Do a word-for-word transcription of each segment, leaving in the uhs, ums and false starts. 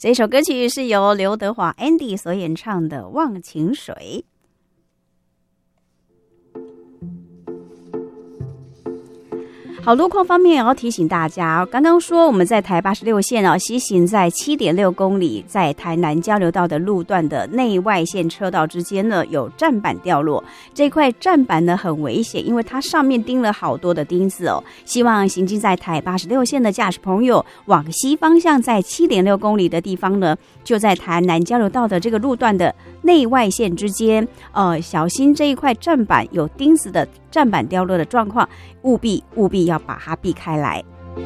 这首歌曲是由刘德华 Andy 所演唱的《忘情水》。好，路况方面也要提醒大家，刚刚说我们在台八十六线哦，西行在 七点六公里，在台南交流道的路段的内外线车道之间呢，有站板掉落。这块站板呢很危险，因为它上面钉了好多的钉子哦。希望行经在台八十六线的驾驶朋友，往西方向在 七点六公里的地方呢，就在台南交流道的这个路段的内外线之间，呃，小心这一块站板有钉子的站板掉落的状况，务必务必要把它避开来。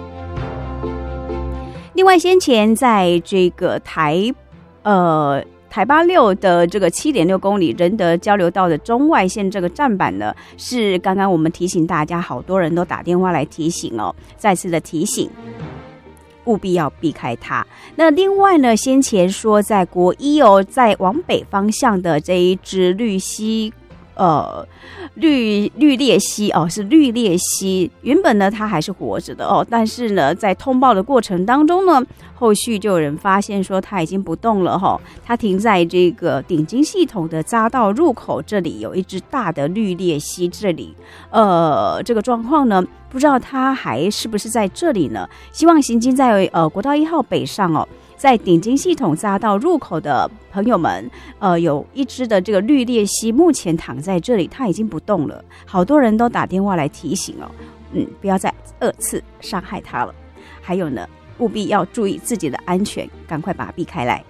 另外，先前在这个台呃台八六的这个 七点六公里仁德交流道的中外线这个站板呢，是刚刚我们提醒大家，好多人都打电话来提醒哦，再次的提醒。务必要避开它。那另外呢，先前说在国一哦，在往北方向的这一只绿蜥，呃，绿绿鬣蜥哦，是绿鬣蜥。原本呢，它还是活着的哦，但是呢，在通报的过程当中呢，后续就有人发现说它已经不动了哈、哦，它停在这个顶金系统的匝道入口这里，有一只大的绿鬣蜥，这里呃，这个状况呢。不知道它还是不是在这里呢？希望行经在呃国道一号北上哦，在顶金系统匝道入口的朋友们，呃，有一只的这个绿鬣蜥，目前躺在这里，它已经不动了。好多人都打电话来提醒哦，嗯，不要再二次伤害它了。还有呢，务必要注意自己的安全，赶快把它避开来。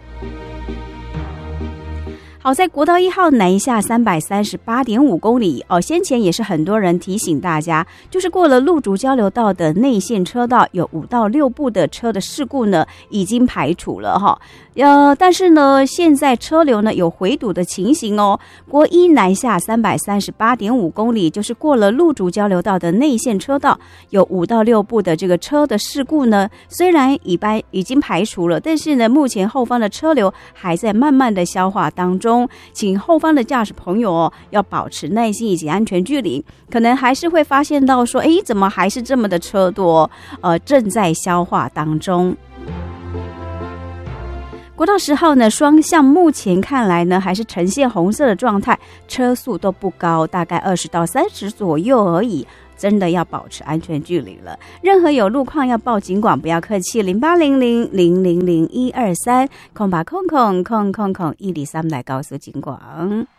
好，在国道一号南下 三百三十八点五公里哦，先前也是很多人提醒大家，就是过了路竹交流道的内线车道，有五到六部的车的事故呢，已经排除了哈。呃，但是呢，现在车流呢有回堵的情形哦。国一南下 三百三十八点五公里，就是过了路竹交流道的内线车道，有五到六部的这个车的事故呢，虽然一般已经排除了，但是呢，目前后方的车流还在慢慢的消化当中，请后方的驾驶朋友哦要保持耐心以及安全距离，可能还是会发现到说，哎，怎么还是这么的车多？呃，正在消化当中。国道十号呢，双向目前看来呢，还是呈现红色的状态，车速都不高，大概二十到三十左右而已。真的要保持安全距离了。任何有路况要报警广，不要客气，零八零零零零零一二三空八空空空空空一零三来告诉警广。